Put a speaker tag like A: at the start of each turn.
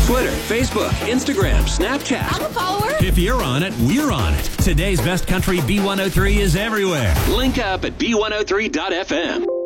A: Twitter, Facebook, Instagram, Snapchat.
B: I'm a follower.
C: If you're on it, we're on it. Today's best country B103 is everywhere.
A: Link up at B103.fm.